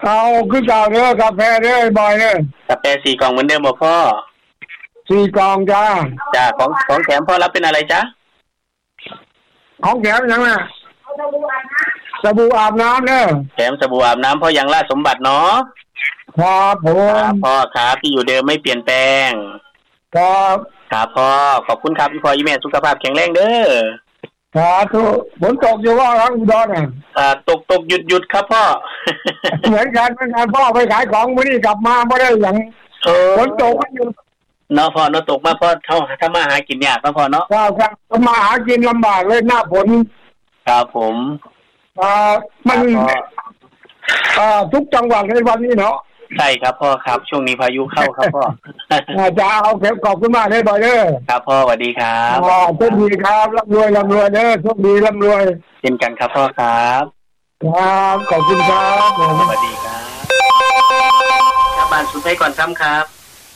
เอาขึ้นเก่าเด้อกาแฟเด้อบอยเด้อกาแฟ4 กล่องเหมือนเดิมบ่พ่อ 4 กล่องจ้าของแถมพ่อรับเป็นอะไรจ๊ะของแถมยังไงสบู่อาบน้ำเด้อแถมสบู่อาบน้ำพ่อยังล่าสมบัติเนาะครับผมพ่อครับที่อยู่เดิมไม่เปลี่ยนแปลงครับครับพ่อขอบคุณครับพี่พ่อยี่แม่สุขภาพแข็งแรงเด้อครับฝนตกอยู่ว่าร้านอุดรตกหยุดครับพ่อเหมือนกันพ่อไปขายของวันนี้กลับมาไม่ได้อย่างฝนตกอยู่เนาะพ่อเนาะตกมาพ่อถ้ามาหากินยากนะพ่อเนาะครับมาหากินลำบากเลยหน้าฝนครับผมมันทุกจังหวัดในวันนี้เนาะใช่ครับพ่อครับช่วงนี้พายุเข้าครับพ่อจะเอาขอบคุณมากเลยบอยเด้อครับพ่อสวัสดีครับโชคดีครับร่ำรวยเด้อโชคดีร่ำรวยเช่นกันครับพ่อครับครับขอบคุณครับสวัสดีครับครับบ้านสุดท้ายก่อนซ้ำครับ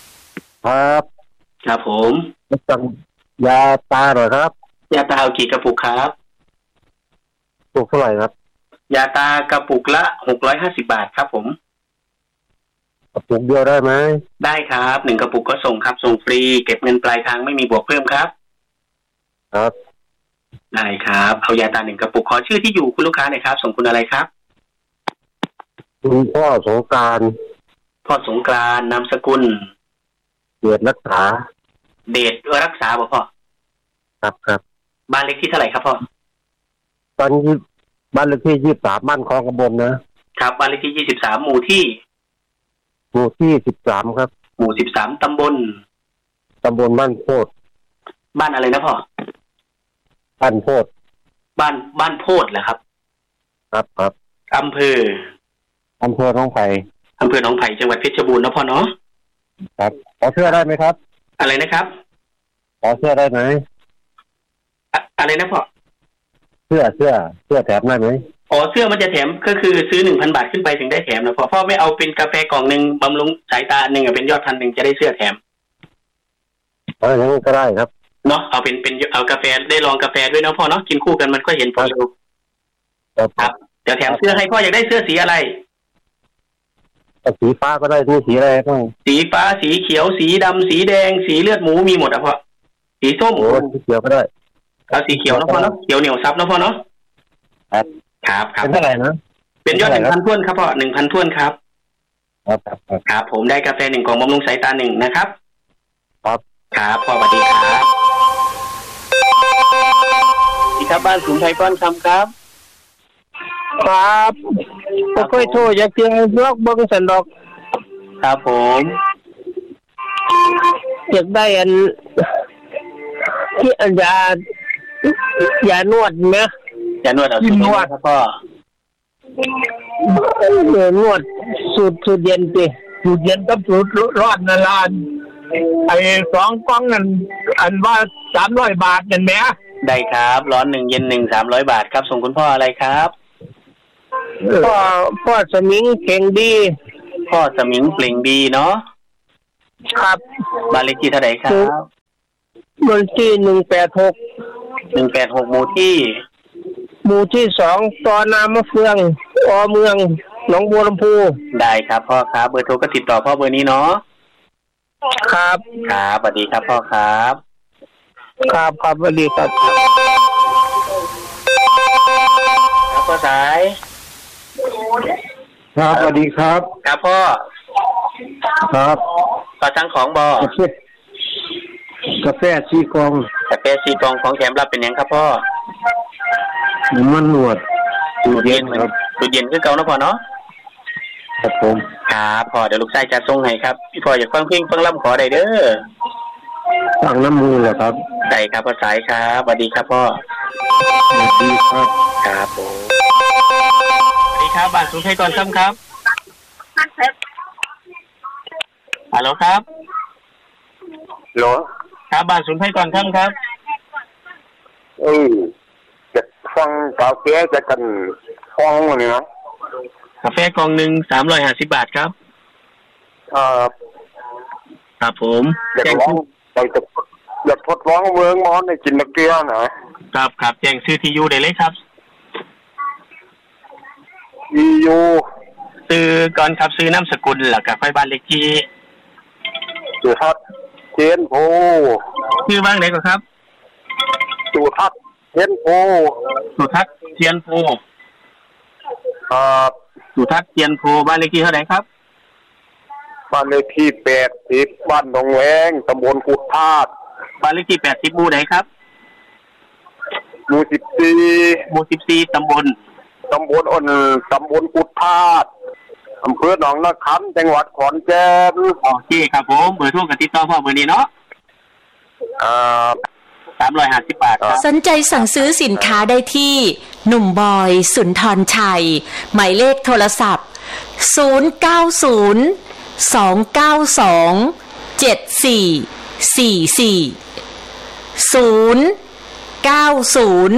ครับผมสั่งยาตาหน่อยครับยาตาเอากี่กระปุกครับกระปุกเท่าไหร่ครับยาตากระปุกละ650 บาทครับผมกระปุกเดียวได้ไหมได้ครับ1 กระปุกก็ส่งครับส่งฟรีเก็บเงินปลายทางไม่มีบวกเพิ่มครับครับได้ครับเอายาตา1 กระปุกขอชื่อที่อยู่คุณลูกค้าหน่อยครับส่งคุณอะไรครับคุณพ่อสงกรานต์นามสกุลเดชรักษารักษาบ่พ่อครับบ้านเลขที่เท่าไหร่ครับพ่อตอนนี้บ้านเลขที่23บ้านคลองกระบนนะครับบ้านเลขที่23หมู่ที่ 13ครับหมู่13ตำบลบ้านโพธิ์บ้านอะไรนะพ่อบ้านโพธิ์บ้านโพธิ์เหรอครับครับอำเภอหนองไผ่จังหวัดเพชรบูรณ์นะพ่อเนาะครับขอเสื้อได้ไหมครับอะไรนะครับขอเสื้อได้ไหมอะไรนะพ่อเสื้อแถมได้ไหมเสื้อมันจะแถมก็คือซื้อ 1,000 บาทขึ้นไปถึงได้แถมนะพ่อไม่เอาเป็นกาแฟกล่องนึงบำรุงสายตา1เป็นยอด1,000จะได้เสื้อแถมอย่างนี้ก็ได้ครับเนาะเอาเป็นเอากาแฟได้ลองกาแฟด้วยเนาะพ่อเนาะกินคู่กันมันก็เห็นผลครับเดี๋ยวแถมเสื้อให้พ่ออยากได้เสื้อสีอะไรสีฟ้าก็ได้สีอะไรบ้างสีฟ้าสีเขียวสีดำสีแดงสีเลือดหมูมีหมดอ่ะพ่อสีส้มสีเขียวก็ได้เอาสีเขียวนะพ่อเนาะเขียวเหนียวซับนะพ่อเนาะครับเป็นเท่าไหร่นะเป็นยอด 1,000 ถ้วนครับพ่อ 1,000 ถ้วนครับครับผมได้กาแฟ1 กล่องบำรุงสายตา1นะครับครับพ่อสวัสดีครับที่ครับบ้านสูงไทยก้อนคำครับครับก็ค่อยโทรอยากเตียงลอกเบิ้งสันดอกครับผมอยากได้อันที่ยานวดไหมยานวดเอาสูตรนวดครับพ่อนวดสูตรเย็นสิสูตรเย็นกับสูตรร้อนนั่นล่ะไอ้2 กล่องนั่นอันว่า300 บาทนั่นแหมได้ครับร้อน1เย็น1 300 บาทครับส่งคุณพ่ออะไรครับพ่อสมิงเก่งดีพ่อสมิงเปล่งดีเนาะครับบ้านเลขที่เท่าไหร่ครับบ้านที่ 186หมู่ที่ 2ตอนามะเฟืองเมืองหนองบัวลำพูได้ครับพ่อครับเบอร์โทรก็ติดต่อพ่อเบอร์นี้เนาะครับสวัสดีครับพ่อครับครับสวัสดีครับพ่อสายครับสวัสดีครับครับพ่อครับต่อสั่งของบ่กาแฟ4 กล่องของแถมรับเป็นยังครับพ่อมันนวดสูตรเย็นครับสูตรเย็นคือเก่านะพ่อเนาะครับผมครับพ่อเดี๋ยวลูกชายจะส่งให้ครับพี่พ่ออยากฟังเพลงฟังล่ำขอได้เด้อฟังน้ำมูลเหรอครับได้ครับพ่อสายครับสวัสดีครับพ่อสวัสดีครับครับผมสวัสดีครับบ้านสุนทรก่อนซ้ำครับฮัลโหลครับฮัลโหลครับบ้านสุนทรก่อนซ้ำครับจะฟังกาแฟจะกันฟองเนี่ยนะกาแฟกล่องนึง350 บาทครับครับผมแจ้งอยากทดลองเมืองมอนในกินตะเกียบนะครับแจ้งชื่อที่อยู่ได้เลยครับที่อยู่ชื่อก่อนครับซื้อนามสกุลแล้วก็ค่อยบ้านเลขที่สุทัศน์เทียนโพชื่อบ้างไหนก่อนครับสุทัศน์เทียนโพสุทัศน์เทียนโพสุทัศน์เทียนโพบ้านเลขที่เท่าไหร่ครับบ้านเลขที่80บ้านหนองแวงตำบลกุดธาตุบ้านเลขที่80หมู่ไหนครับหมู่14 ตำบลกุดธาตุอำเภอหนองนาคำจังหวัดขอนแก่นโอเคครับผมเบอร์โทรกับติดต่อพ่อเบอร์นี้เนาะ350 บาทสนใจสั่งซื้อสินค้าได้ที่หนุ่มบอยสุนทรชัยหมายเลขโทรศัพท์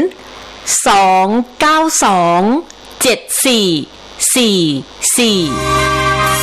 090-292-7444 090-292-7444